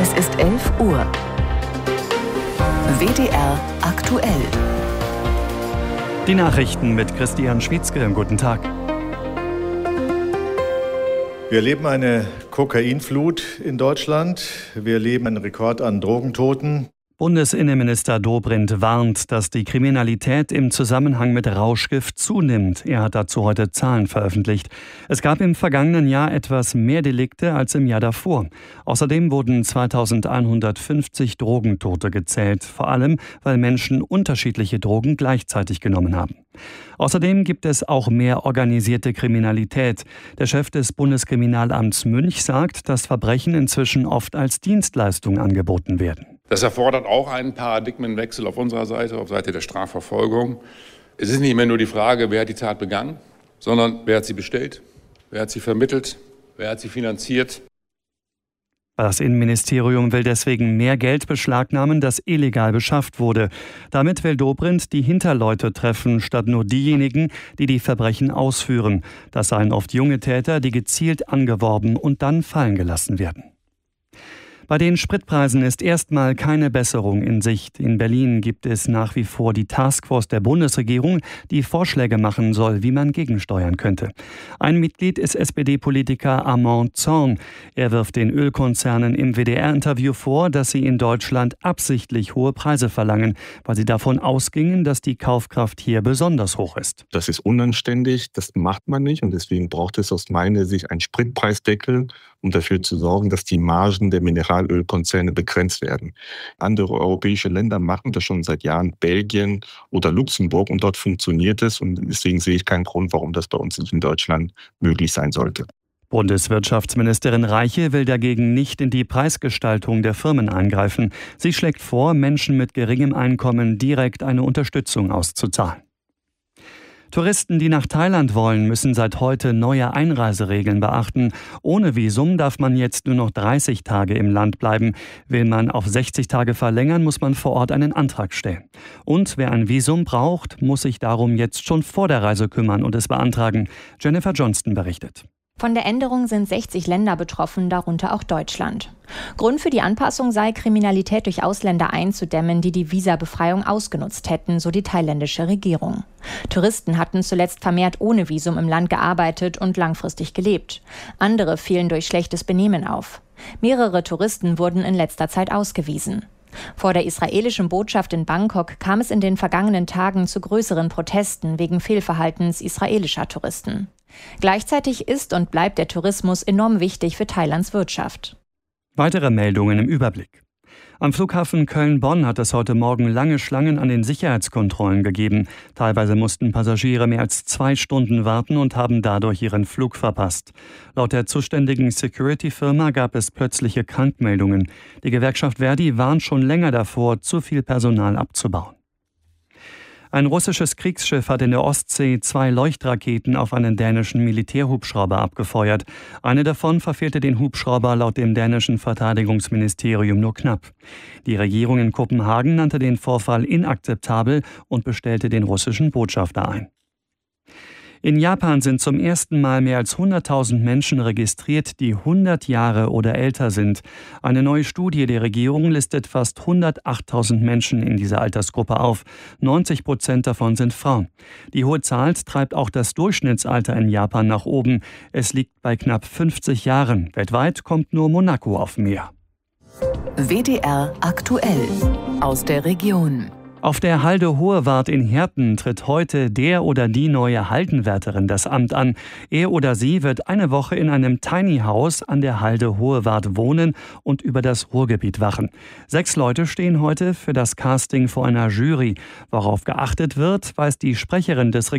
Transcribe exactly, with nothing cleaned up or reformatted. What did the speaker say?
Es ist elf Uhr. W D R aktuell. Die Nachrichten mit Christian Schwietzke. Guten Tag. Wir erleben eine Kokainflut in Deutschland. Wir erleben einen Rekord an Drogentoten. Bundesinnenminister Dobrindt warnt, dass die Kriminalität im Zusammenhang mit Rauschgift zunimmt. Er hat dazu heute Zahlen veröffentlicht. Es gab im vergangenen Jahr etwas mehr Delikte als im Jahr davor. Außerdem wurden zweitausendeinhundertfünfzig Drogentote gezählt, vor allem weil Menschen unterschiedliche Drogen gleichzeitig genommen haben. Außerdem gibt es auch mehr organisierte Kriminalität. Der Chef des Bundeskriminalamts Münch sagt, dass Verbrechen inzwischen oft als Dienstleistung angeboten werden. Das erfordert auch einen Paradigmenwechsel auf unserer Seite, auf Seite der Strafverfolgung. Es ist nicht mehr nur die Frage, wer hat die Tat begangen, sondern wer hat sie bestellt, wer hat sie vermittelt, wer hat sie finanziert. Das Innenministerium will deswegen mehr Geld beschlagnahmen, das illegal beschafft wurde. Damit will Dobrindt die Hinterleute treffen, statt nur diejenigen, die die Verbrechen ausführen. Das seien oft junge Täter, die gezielt angeworben und dann fallen gelassen werden. Bei den Spritpreisen ist erstmal keine Besserung in Sicht. In Berlin gibt es nach wie vor die Taskforce der Bundesregierung, die Vorschläge machen soll, wie man gegensteuern könnte. Ein Mitglied ist S P D-Politiker Armand Zorn. Er wirft den Ölkonzernen im W D R-Interview vor, dass sie in Deutschland absichtlich hohe Preise verlangen, weil sie davon ausgingen, dass die Kaufkraft hier besonders hoch ist. Das ist unanständig, das macht man nicht und deswegen braucht es aus meiner Sicht einen Spritpreisdeckel, um dafür zu sorgen, dass die Margen der Mineralölkonzerne begrenzt werden. Andere europäische Länder machen das schon seit Jahren, Belgien oder Luxemburg, und dort funktioniert es und deswegen sehe ich keinen Grund, warum das bei uns nicht in Deutschland möglich sein sollte. Bundeswirtschaftsministerin Reiche will dagegen nicht in die Preisgestaltung der Firmen eingreifen. Sie schlägt vor, Menschen mit geringem Einkommen direkt eine Unterstützung auszuzahlen. Touristen, die nach Thailand wollen, müssen seit heute neue Einreiseregeln beachten. Ohne Visum darf man jetzt nur noch dreißig Tage im Land bleiben. Will man auf sechzig Tage verlängern, muss man vor Ort einen Antrag stellen. Und wer ein Visum braucht, muss sich darum jetzt schon vor der Reise kümmern und es beantragen. Jennifer Johnston berichtet. Von der Änderung sind sechzig Länder betroffen, darunter auch Deutschland. Grund für die Anpassung sei, Kriminalität durch Ausländer einzudämmen, die die Visabefreiung ausgenutzt hätten, so die thailändische Regierung. Touristen hatten zuletzt vermehrt ohne Visum im Land gearbeitet und langfristig gelebt. Andere fielen durch schlechtes Benehmen auf. Mehrere Touristen wurden in letzter Zeit ausgewiesen. Vor der israelischen Botschaft in Bangkok kam es in den vergangenen Tagen zu größeren Protesten wegen Fehlverhaltens israelischer Touristen. Gleichzeitig ist und bleibt der Tourismus enorm wichtig für Thailands Wirtschaft. Weitere Meldungen im Überblick. Am Flughafen Köln-Bonn hat es heute Morgen lange Schlangen an den Sicherheitskontrollen gegeben. Teilweise mussten Passagiere mehr als zwei Stunden warten und haben dadurch ihren Flug verpasst. Laut der zuständigen Security-Firma gab es plötzliche Krankmeldungen. Die Gewerkschaft Verdi warnt schon länger davor, zu viel Personal abzubauen. Ein russisches Kriegsschiff hat in der Ostsee zwei Leuchtraketen auf einen dänischen Militärhubschrauber abgefeuert. Eine davon verfehlte den Hubschrauber laut dem dänischen Verteidigungsministerium nur knapp. Die Regierung in Kopenhagen nannte den Vorfall inakzeptabel und bestellte den russischen Botschafter ein. In Japan sind zum ersten Mal mehr als hunderttausend Menschen registriert, die hundert Jahre oder älter sind. Eine neue Studie der Regierung listet fast hundertachttausend Menschen in dieser Altersgruppe auf. neunzig Prozent davon sind Frauen. Die hohe Zahl treibt auch das Durchschnittsalter in Japan nach oben. Es liegt bei knapp fünfzig Jahren. Weltweit kommt nur Monaco auf mehr. W D R aktuell aus der Region. Auf der Halde Hohewart in Herten tritt heute der oder die neue Haldenwärterin das Amt an. Er oder sie wird eine Woche in einem Tiny House an der Halde Hohewart wohnen und über das Ruhrgebiet wachen. Sechs Leute stehen heute für das Casting vor einer Jury. Worauf geachtet wird, weiß die Sprecherin des